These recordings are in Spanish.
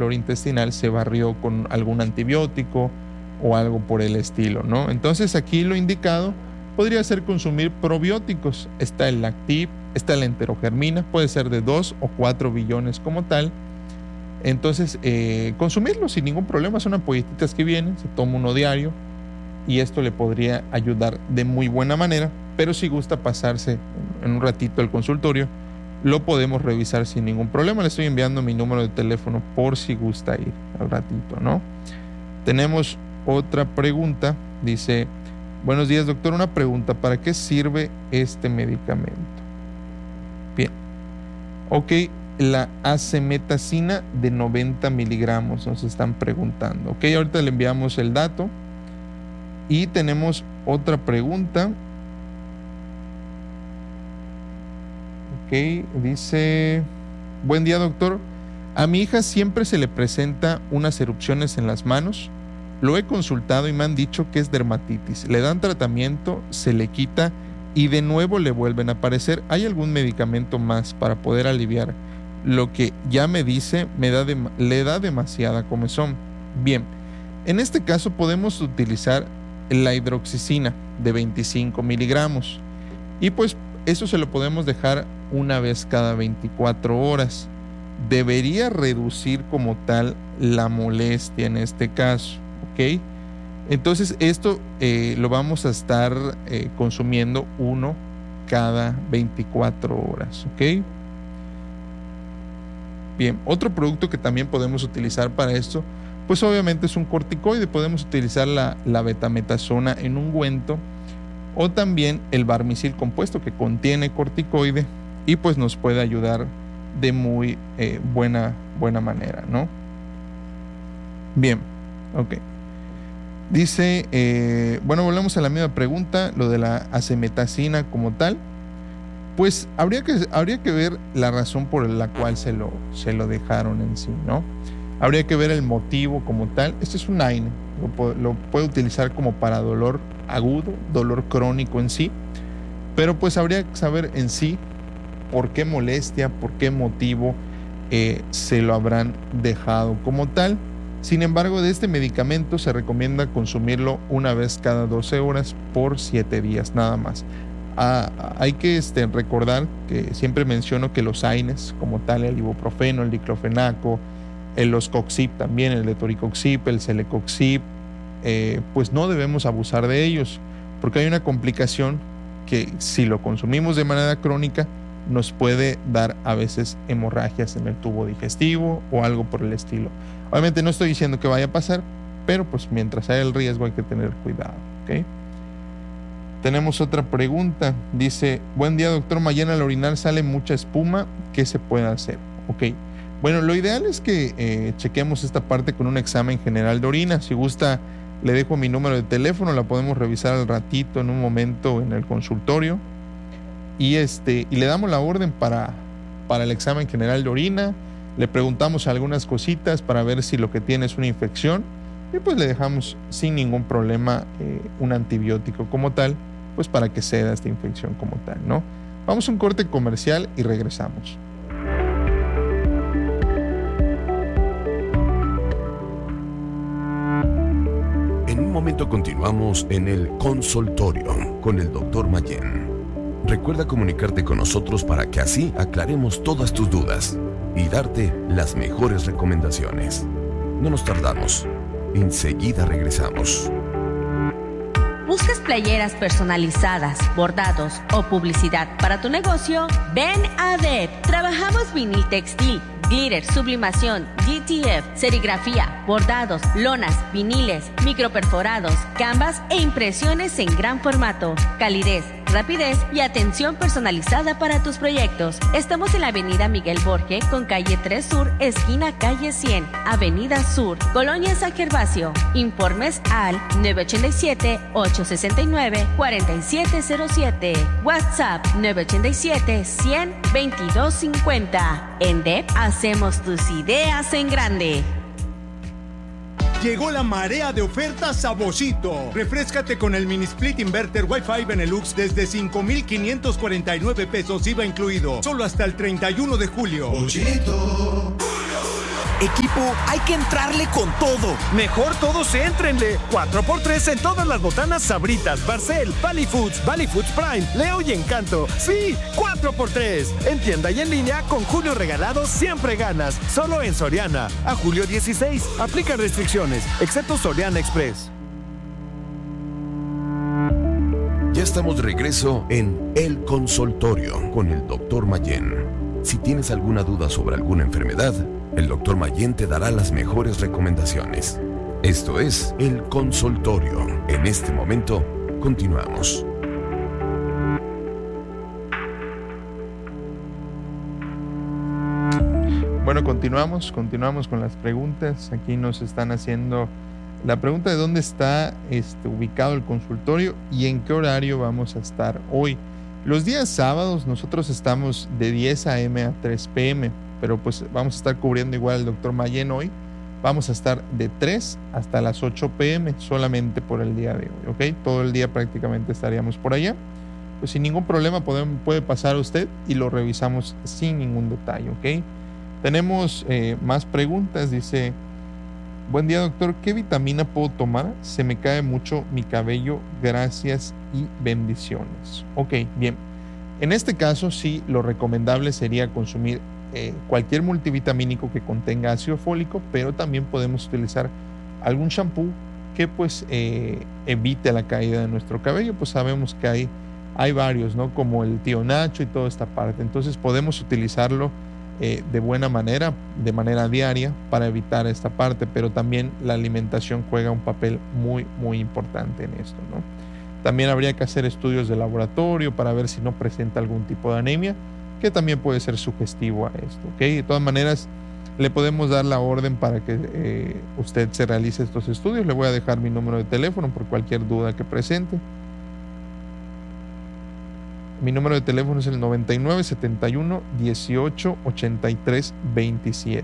flora intestinal se barrió con algún antibiótico o algo por el estilo, ¿no? Entonces aquí lo indicado podría ser consumir probióticos. Está el Lactiv, está la enterogermina, puede ser de 2 o 4 billones como tal. Entonces consumirlo sin ningún problema, son ampolletitas que vienen, se toma uno diario y esto le podría ayudar de muy buena manera, pero si gusta pasarse en un ratito al consultorio, lo podemos revisar sin ningún problema. Le estoy enviando mi número de teléfono por si gusta ir al ratito, ¿no? Tenemos otra pregunta, dice: buenos días, doctor, una pregunta, ¿para qué sirve este medicamento? Bien, ok, la acemetacina de 90 miligramos, nos están preguntando. Ok, ahorita le enviamos el dato. Y tenemos otra pregunta. Ok, dice: buen día, doctor. A mi hija siempre se le presenta unas erupciones en las manos. Lo he consultado y me han dicho que es dermatitis. Le dan tratamiento, se le quita y de nuevo le vuelven a aparecer. ¿Hay algún medicamento más para poder aliviar lo que ya me dice le da demasiada comezón? Bien, en este caso podemos utilizar la hidroxicina de 25 miligramos y pues eso se lo podemos dejar una vez cada 24 horas. Debería reducir como tal la molestia en este caso, ¿ok? Entonces esto lo vamos a estar consumiendo uno cada 24 horas, ¿ok? Bien, otro producto que también podemos utilizar para esto, pues obviamente es un corticoide. Podemos utilizar la betametasona en ungüento o también el Barmisil compuesto, que contiene corticoide y pues nos puede ayudar de muy buena manera, ¿no? Bien, ok. Dice, bueno, volvemos a la misma pregunta, lo de la acemetacina como tal. Pues habría que ver la razón por la cual se lo dejaron en sí, ¿no? Habría que ver el motivo como tal. Este es un AINE, lo puede utilizar como para dolor agudo, dolor crónico en sí, pero pues habría que saber en sí por qué molestia, por qué motivo se lo habrán dejado como tal. Sin embargo, de este medicamento se recomienda consumirlo una vez cada 12 horas por 7 días nada más. Hay que recordar que siempre menciono que los AINES como tal, el ibuprofeno, el diclofenaco, el Oscoxib también, el Etoricoxib, el Celecoxib, pues no debemos abusar de ellos, porque hay una complicación que si lo consumimos de manera crónica nos puede dar a veces hemorragias en el tubo digestivo o algo por el estilo. Obviamente no estoy diciendo que vaya a pasar, pero pues mientras haya el riesgo hay que tener cuidado, ¿ok? Tenemos otra pregunta, dice: buen día, doctor, mañana al orinar sale mucha espuma, ¿qué se puede hacer? Ok, bueno, lo ideal es que chequemos esta parte con un examen general de orina. Si gusta, le dejo mi número de teléfono, la podemos revisar al ratito en un momento en el consultorio y le damos la orden para el examen general de orina. Le preguntamos algunas cositas para ver si lo que tiene es una infección y pues le dejamos sin ningún problema un antibiótico como tal, pues para que ceda esta infección como tal, ¿no? Vamos a un corte comercial y regresamos. En un momento continuamos en el consultorio con el Dr. Mayén. Recuerda comunicarte con nosotros para que así aclaremos todas tus dudas y darte las mejores recomendaciones. No nos tardamos. Enseguida regresamos. ¿Buscas playeras personalizadas, bordados o publicidad para tu negocio? Ven a DEP. Trabajamos vinil textil, glitter, sublimación, GTF, serigrafía, bordados, lonas, viniles, microperforados, canvas e impresiones en gran formato. Calidez, rapidez y atención personalizada para tus proyectos. Estamos en la avenida Miguel Borge con calle 3 Sur, esquina calle 100, avenida Sur, Colonia San Gervasio. Informes al 987-869-4707. WhatsApp 987-100-2250. En DEP hacemos tus ideas en grande. Llegó la marea de ofertas a Boschito. Refréscate con el mini split inverter Wi-Fi Benelux desde 5,549 pesos IVA incluido. Solo hasta el 31 de julio. Boschito. Equipo, hay que entrarle con todo. Mejor todos éntrenle. 4x3 en todas las botanas Sabritas, Barcel, Valley Foods Prime, Leo y Encanto. Sí, 4x3. En tienda y en línea, con Julio Regalado siempre ganas. Solo en Soriana. A julio 16. Aplica restricciones, excepto Soriana Express. Ya estamos de regreso en El Consultorio con el Dr. Mayen. Si tienes alguna duda sobre alguna enfermedad, el Dr. Mayen te dará las mejores recomendaciones. Esto es El Consultorio. En este momento, continuamos. Bueno, continuamos con las preguntas. Aquí nos están haciendo la pregunta de dónde está ubicado el consultorio y en qué horario vamos a estar hoy. Los días sábados nosotros estamos de 10 a.m. a 3 p.m., pero pues vamos a estar cubriendo igual al Dr. Mayen hoy. Vamos a estar de 3 hasta las 8 p.m. solamente por el día de hoy, ¿ok? Todo el día prácticamente estaríamos por allá. Pues sin ningún problema puede pasar usted y lo revisamos sin ningún detalle, ¿ok? Tenemos más preguntas. Dice: buen día, doctor, ¿qué vitamina puedo tomar? Se me cae mucho mi cabello, gracias y bendiciones. Ok, bien. En este caso sí, lo recomendable sería consumir cualquier multivitamínico que contenga ácido fólico, pero también podemos utilizar algún shampoo que pues evite la caída de nuestro cabello. Pues sabemos que hay varios, ¿no? Como el tío Nacho y toda esta parte. Entonces podemos utilizarlo de buena manera, de manera diaria, para evitar esta parte, pero también la alimentación juega un papel muy, muy importante en esto, ¿no? También habría que hacer estudios de laboratorio para ver si no presenta algún tipo de anemia, que también puede ser sugestivo a esto, ¿ok? De todas maneras, le podemos dar la orden para que usted se realice estos estudios. Le voy a dejar mi número de teléfono por cualquier duda que presente. Mi número de teléfono es el 99 71 18 83 27.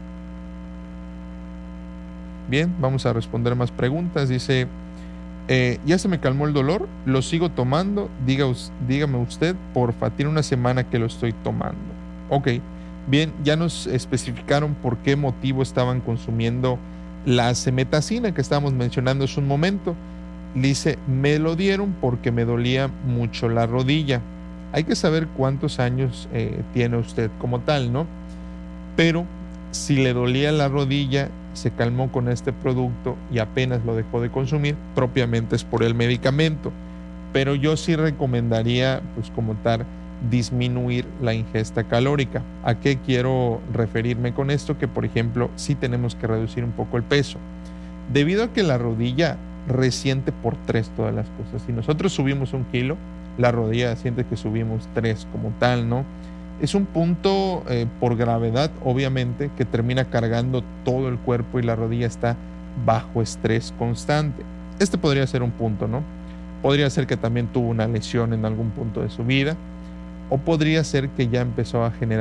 Bien, vamos a responder más preguntas. Dice: ya se me calmó el dolor, lo sigo tomando, dígame usted, porfa, tiene una semana que lo estoy tomando. Ok, bien, ya nos especificaron por qué motivo estaban consumiendo la acemetacina que estábamos mencionando hace un momento. Dice: me lo dieron porque me dolía mucho la rodilla. Hay que saber cuántos años tiene usted como tal, ¿no? Pero si le dolía la rodilla, se calmó con este producto y apenas lo dejó de consumir, propiamente es por el medicamento. Pero yo sí recomendaría, pues como tal, disminuir la ingesta calórica. ¿A qué quiero referirme con esto? Que por ejemplo, sí tenemos que reducir un poco el peso. Debido a que la rodilla resiente por 3 todas las cosas. Si nosotros subimos 1 kilo, la rodilla siente que subimos 3 como tal, ¿no? Es un punto por gravedad, obviamente, que termina cargando todo el cuerpo y la rodilla está bajo estrés constante. Este podría ser un punto, ¿no? Podría ser que también tuvo una lesión en algún punto de su vida, o podría ser que ya empezó a generar